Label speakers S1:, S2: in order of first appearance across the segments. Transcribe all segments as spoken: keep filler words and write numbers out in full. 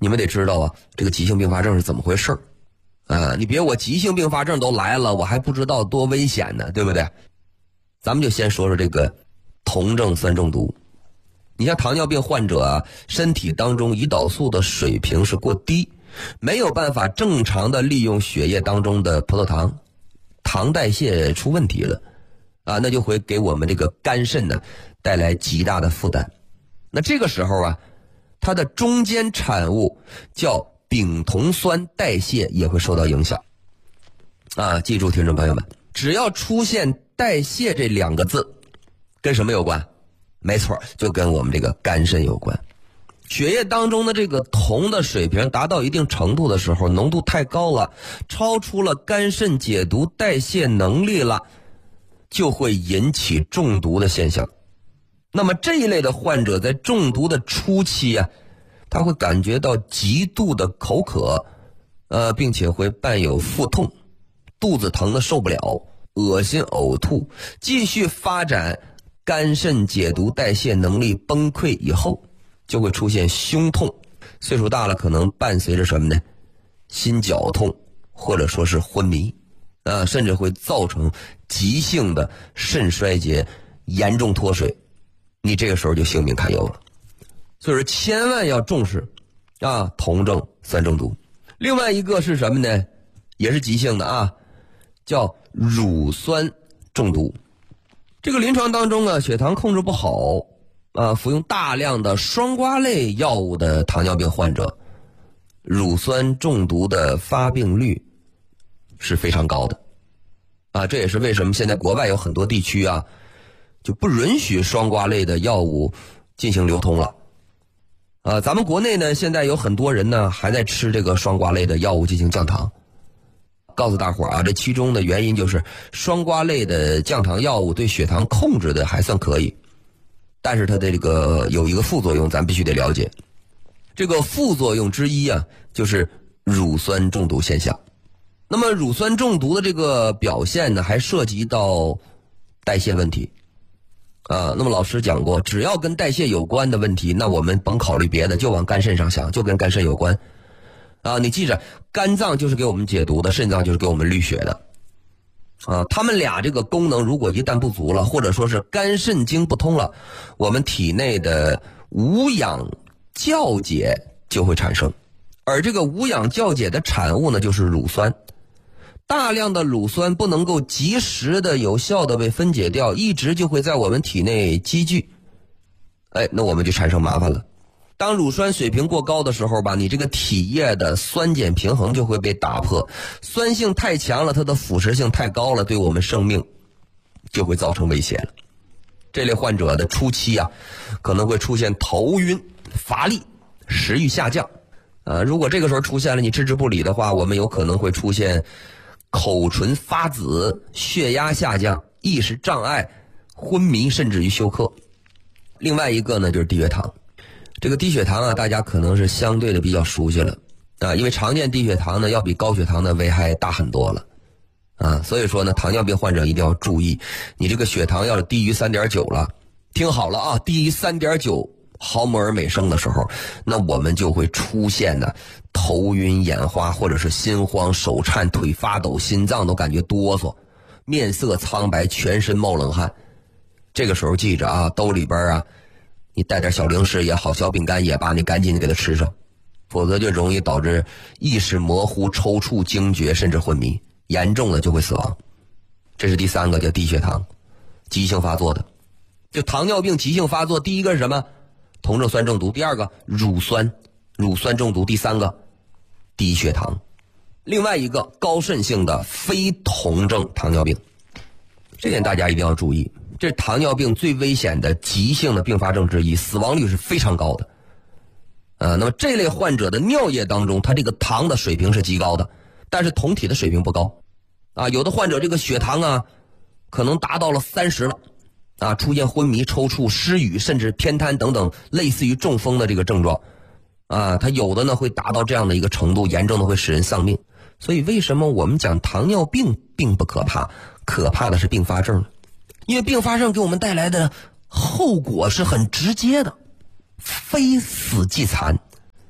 S1: 你们得知道啊，这个急性并发症是怎么回事啊？你别我急性并发症都来了，我还不知道多危险呢，对不对？咱们就先说说这个酮症酸中毒。你像糖尿病患者啊，身体当中胰岛素的水平是过低，没有办法正常的利用血液当中的葡萄糖，糖代谢出问题了啊，那就会给我们这个肝肾呢带来极大的负担。那这个时候啊，它的中间产物叫丙酮酸代谢也会受到影响啊。记住听众朋友们，只要出现代谢这两个字，跟什么有关？没错，就跟我们这个肝肾有关。血液当中的这个酮的水平达到一定程度的时候，浓度太高了，超出了肝肾解毒代谢能力了，就会引起中毒的现象。那么这一类的患者在中毒的初期啊，他会感觉到极度的口渴，呃，并且会伴有腹痛，肚子疼的受不了，恶心呕吐，继续发展肝肾解毒代谢能力崩溃以后，就会出现胸痛，岁数大了可能伴随着什么呢？心绞痛，或者说是昏迷啊，甚至会造成急性的肾衰竭，严重脱水，你这个时候就性命堪忧了。所以说千万要重视啊酮症酸中毒。另外一个是什么呢？也是急性的啊，叫乳酸中毒。这个临床当中啊，血糖控制不好啊，服用大量的双胍类药物的糖尿病患者，乳酸中毒的发病率是非常高的啊。这也是为什么现在国外有很多地区啊，就不允许双胍类的药物进行流通了啊。咱们国内呢，现在有很多人呢还在吃这个双胍类的药物进行降糖。告诉大伙儿啊，这其中的原因就是双胍类的降糖药物对血糖控制的还算可以，但是它的这个有一个副作用，咱必须得了解。这个副作用之一啊，就是乳酸中毒现象。那么乳酸中毒的这个表现呢，还涉及到代谢问题啊。那么老师讲过，只要跟代谢有关的问题，那我们甭考虑别的，就往肝肾上想，就跟肝肾有关啊。你记着，肝脏就是给我们解毒的，肾脏就是给我们滤血的啊。他们俩这个功能如果一旦不足了，或者说是肝肾经不通了，我们体内的无氧酵解就会产生，而这个无氧酵解的产物呢，就是乳酸。大量的乳酸不能够及时的有效的被分解掉，一直就会在我们体内积聚，哎，那我们就产生麻烦了。当乳酸水平过高的时候吧，你这个体液的酸碱平衡就会被打破，酸性太强了，它的腐蚀性太高了，对我们生命就会造成威胁了。这类患者的初期啊，可能会出现头晕、乏力、食欲下降。呃，如果这个时候出现了你置之不理的话，我们有可能会出现口唇发紫、血压下降、意识障碍、昏迷，甚至于休克。另外一个呢，就是低血糖。这个低血糖啊，大家可能是相对的比较熟悉了啊，因为常见低血糖呢要比高血糖的危害大很多了啊，所以说呢，糖尿病患者一定要注意，你这个血糖要是低于 三点九 了，听好了啊，低于 三点九 毫摩尔每升的时候，那我们就会出现呢头晕眼花，或者是心慌手颤腿发抖，心脏都感觉哆嗦，面色苍白，全身冒冷汗。这个时候记着啊，兜里边啊你带点小零食也好，小饼干也罢，你赶紧给它吃上，否则就容易导致意识模糊、抽搐、惊厥，甚至昏迷，严重的就会死亡。这是第三个，叫低血糖，急性发作的。就糖尿病急性发作，第一个是什么？酮症酸中毒。第二个乳酸，乳酸中毒。第三个低血糖。另外一个高渗性的非酮症糖尿病，这点大家一定要注意。这是糖尿病最危险的急性的并发症之一，死亡率是非常高的。呃，那么这类患者的尿液当中，它这个糖的水平是极高的，但是酮体的水平不高。啊，有的患者这个血糖啊，可能达到了三十了，啊，出现昏迷、抽搐、失语，甚至偏瘫等等类似于中风的这个症状。啊，它有的呢会达到这样的一个程度，严重的会使人丧命。所以为什么我们讲糖尿病并不可怕，可怕的是并发症呢？因为并发症给我们带来的后果是很直接的，非死即残。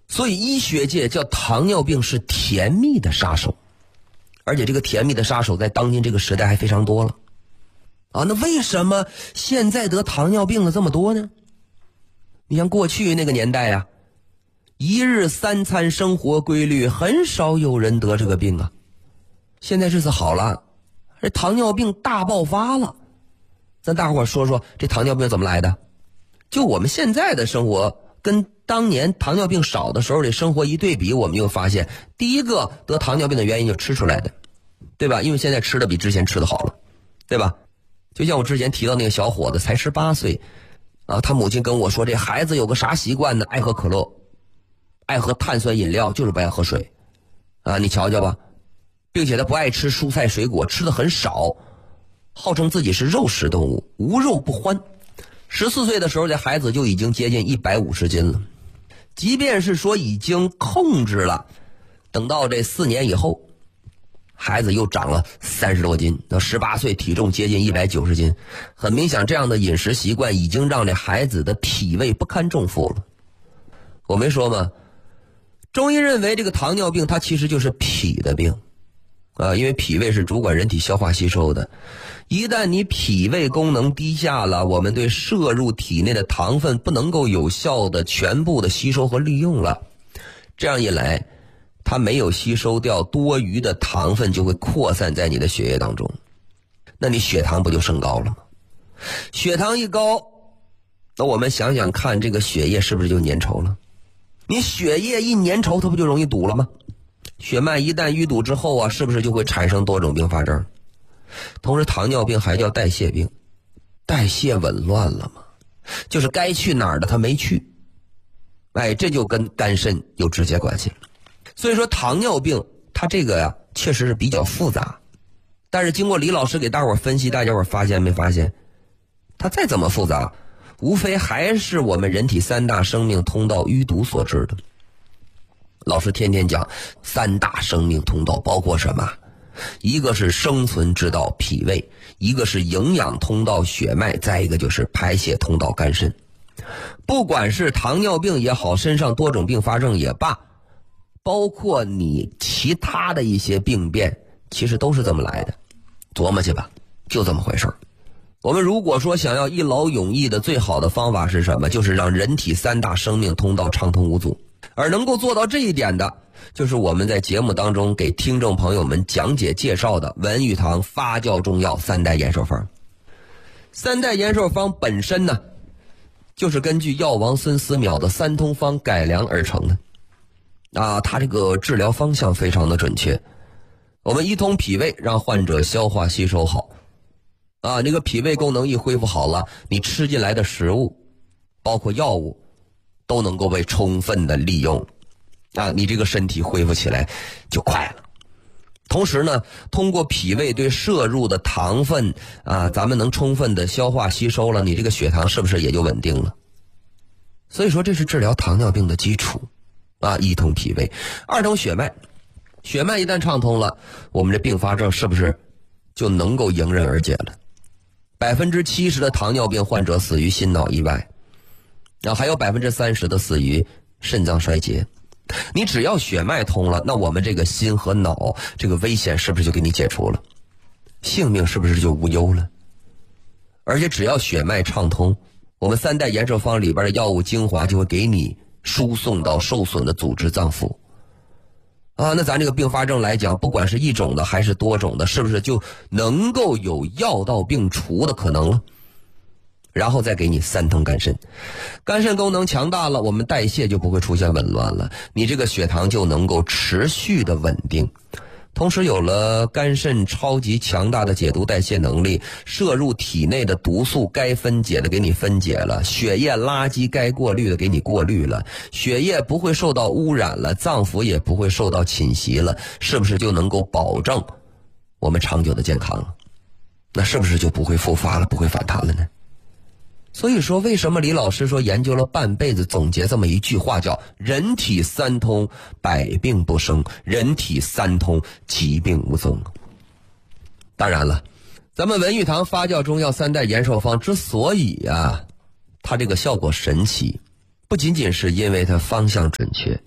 S1: 所以医学界叫糖尿病是甜蜜的杀手，而且这个甜蜜的杀手在当今这个时代还非常多了啊。那为什么现在得糖尿病的这么多呢？你像过去那个年代啊，一日三餐生活规律，很少有人得这个病啊。现在日子好了，这糖尿病大爆发了。咱大伙说说这糖尿病怎么来的？就我们现在的生活跟当年糖尿病少的时候的生活一对比，我们就发现第一个得糖尿病的原因就吃出来的，对吧？因为现在吃的比之前吃的好了，对吧？就像我之前提到那个小伙子才十八岁啊，他母亲跟我说，这孩子有个啥习惯呢？爱喝可乐，爱喝碳酸饮料，就是不爱喝水啊。你瞧瞧吧，并且他不爱吃蔬菜水果，吃的很少，号称自己是肉食动物，无肉不欢。十四岁的时候，这孩子就已经接近一百五十斤了。即便是说已经控制了，等到这四年以后，孩子又长了三十多斤，到十八岁体重接近一百九十斤。很明显，这样的饮食习惯已经让这孩子的体位不堪重负了。我没说吗？中医认为这个糖尿病它其实就是脾的病啊，因为脾胃是主管人体消化吸收的。一旦你脾胃功能低下了，我们对摄入体内的糖分不能够有效的全部的吸收和利用了，这样一来，它没有吸收掉多余的糖分，就会扩散在你的血液当中，那你血糖不就升高了吗？血糖一高，那我们想想看，这个血液是不是就粘稠了？你血液一粘稠，它不就容易堵了吗？血脉一旦淤堵之后啊，是不是就会产生多种并发症？同时糖尿病还叫代谢病，代谢紊乱了吗？就是该去哪儿的它没去，哎，这就跟肝肾有直接关系。所以说糖尿病它这个呀确实是比较复杂，但是经过李老师给大伙儿分析，大家伙儿发现没发现，它再怎么复杂，无非还是我们人体三大生命通道淤堵所致的。老师天天讲三大生命通道包括什么？一个是生存之道脾胃，一个是营养通道血脉，再一个就是排泄通道肝肾。不管是糖尿病也好，身上多种并发症也罢，包括你其他的一些病变，其实都是这么来的。琢磨去吧，就这么回事儿。我们如果说想要一劳永逸的最好的方法是什么？就是让人体三大生命通道畅通无阻。而能够做到这一点的，就是我们在节目当中给听众朋友们讲解介绍的文玉堂发酵中药三代延寿方。三代延寿方本身呢，就是根据药王孙思邈的三通方改良而成的啊，它这个治疗方向非常的准确。我们一通脾胃，让患者消化吸收好啊，这个脾胃功能一恢复好了，你吃进来的食物包括药物都能够被充分的利用啊，你这个身体恢复起来就快了。同时呢，通过脾胃对摄入的糖分啊，咱们能充分的消化吸收了，你这个血糖是不是也就稳定了？所以说这是治疗糖尿病的基础啊，一通脾胃。二通血脉，血脉一旦畅通了，我们这并发症是不是就能够迎刃而解了？百分之七十的糖尿病患者死于心脑意外，然后还有百分之三十的死于肾脏衰竭。你只要血脉通了，那我们这个心和脑这个危险是不是就给你解除了？性命是不是就无忧了？而且只要血脉畅通，我们三代延寿方里边的药物精华就会给你输送到受损的组织脏腑啊。那咱这个并发症来讲，不管是一种的还是多种的，是不是就能够有药到病除的可能了？然后再给你三通肝肾，肝肾功能强大了，我们代谢就不会出现紊乱了，你这个血糖就能够持续的稳定。同时有了肝肾超级强大的解毒代谢能力，摄入体内的毒素该分解的给你分解了，血液垃圾该过滤的给你过滤了，血液不会受到污染了，脏腑也不会受到侵袭了，是不是就能够保证我们长久的健康了？那是不是就不会复发了，不会反弹了呢？所以说，为什么李老师说研究了半辈子总结这么一句话，叫人体三通百病不生，人体三通疾病无踪。当然了，咱们文玉堂发酵中药三代延寿方之所以啊它这个效果神奇，不仅仅是因为它方向准确，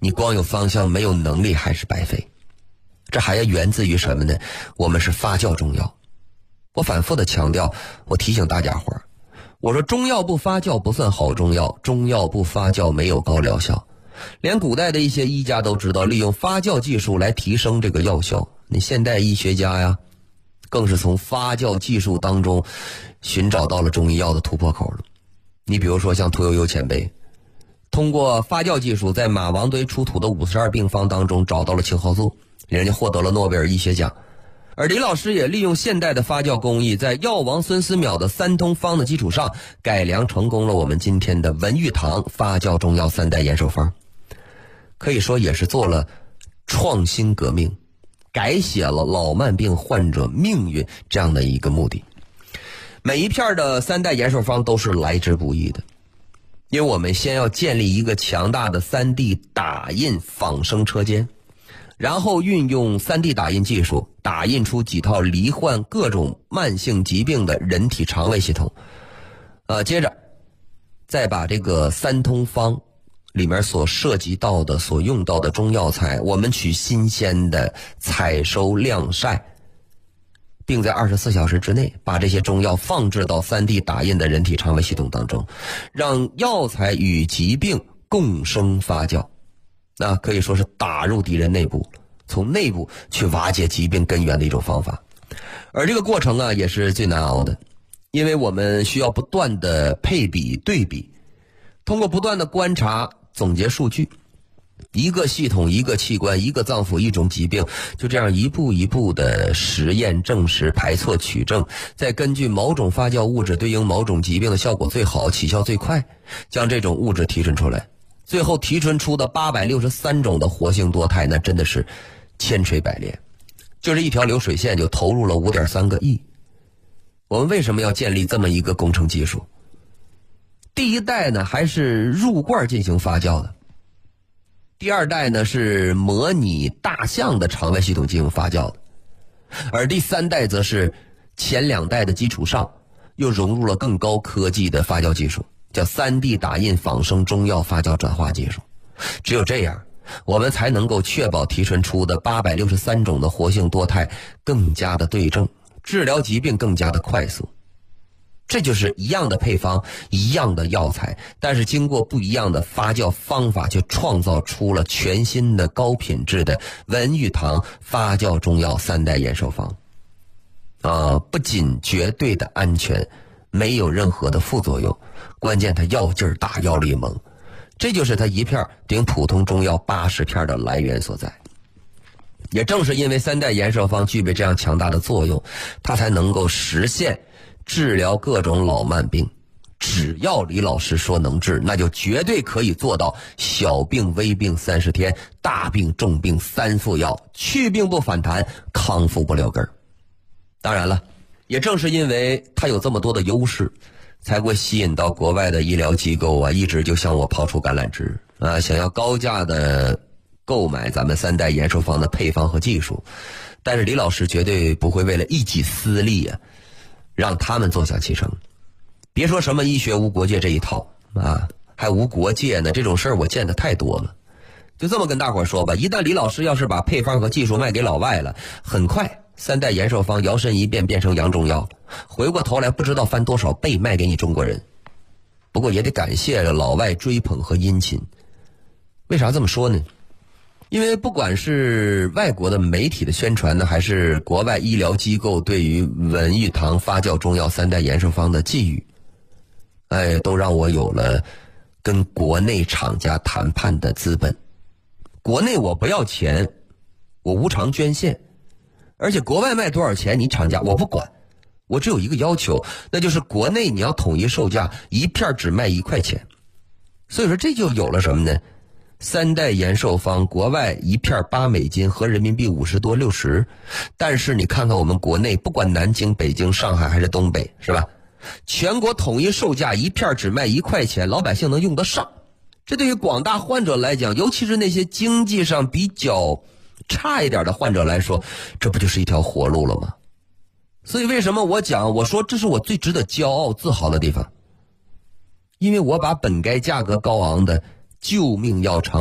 S1: 你光有方向没有能力还是白费。这还要源自于什么呢？我们是发酵中药。我反复的强调，我提醒大家伙儿，我说中药不发酵不算好中药，中药不发酵没有高疗效。连古代的一些医家都知道利用发酵技术来提升这个药效，你现代医学家呀更是从发酵技术当中寻找到了中医药的突破口了。你比如说像屠呦呦前辈，通过发酵技术在马王堆出土的五十二病方当中找到了青蒿素，人家获得了诺贝尔医学奖。而李老师也利用现代的发酵工艺，在药王孙思邈的三通方的基础上，改良成功了我们今天的文玉堂发酵中药三代延寿方，可以说也是做了创新革命，改写了老慢病患者命运这样的一个目的。每一片的三代延寿方都是来之不易的，因为我们先要建立一个强大的 三 D 打印仿生车间，然后运用 三 D 打印技术打印出几套罹患各种慢性疾病的人体肠胃系统，呃，接着再把这个三通方里面所涉及到的所用到的中药材，我们取新鲜的采收晾晒，并在二十四小时之内把这些中药放置到 三 D 打印的人体肠胃系统当中，让药材与疾病共生发酵，那可以说是打入敌人内部，从内部去瓦解疾病根源的一种方法。而这个过程啊也是最难熬的，因为我们需要不断的配比对比，通过不断的观察总结数据，一个系统一个器官一个脏腑一种疾病，就这样一步一步的实验证实排错取证，再根据某种发酵物质对应某种疾病的效果最好起效最快，将这种物质提纯出来，最后提纯出的八百六十三种的活性多肽，那真的是千锤百炼，就是一条流水线就投入了 五点三个亿。我们为什么要建立这么一个工程技术？第一代呢还是入罐进行发酵的，第二代呢是模拟大象的肠胃系统进行发酵的，而第三代则是前两代的基础上又融入了更高科技的发酵技术，叫 三 D 打印仿生中药发酵转化技术。只有这样，我们才能够确保提纯出的八百六十三种的活性多肽更加的对症，治疗疾病更加的快速。这就是一样的配方，一样的药材，但是经过不一样的发酵方法，却创造出了全新的高品质的文玉堂发酵中药三代延寿方。啊，不仅绝对的安全，没有任何的副作用，关键它药劲儿大，药力猛，这就是它一片顶普通中药八十片的来源所在。也正是因为三代延寿方具备这样强大的作用，它才能够实现治疗各种老慢病。只要李老师说能治，那就绝对可以做到小病微病三十天，大病重病三副药，去病不反弹，康复不了根儿。当然了，也正是因为它有这么多的优势，才会吸引到国外的医疗机构啊，一直就向我抛出橄榄枝啊，想要高价的购买咱们三代延寿方的配方和技术。但是李老师绝对不会为了一己私利啊，让他们坐享其成。别说什么医学无国界这一套啊，还无国界呢，这种事儿我见得太多了。就这么跟大伙儿说吧，一旦李老师要是把配方和技术卖给老外了，很快三代延寿方摇身一变变成洋中药，回过头来不知道翻多少倍卖给你中国人。不过也得感谢老外追捧和殷勤。为啥这么说呢？因为不管是外国的媒体的宣传呢，还是国外医疗机构对于文玉堂发酵中药三代延寿方的寄予，哎，都让我有了跟国内厂家谈判的资本。国内我不要钱，我无偿捐献，而且国外卖多少钱你厂家我不管，我只有一个要求，那就是国内你要统一售价，一片只卖一块钱。所以说这就有了什么呢？三代延寿方国外一片八美金，合人民币五十多六十，但是你看看我们国内，不管南京、北京、上海还是东北，是吧？全国统一售价一片只卖一块钱，老百姓能用得上。这对于广大患者来讲，尤其是那些经济上比较差一点的患者来说，这不就是一条活路了吗？所以为什么我讲，我说这是我最值得骄傲自豪的地方，因为我把本该价格高昂的救命药长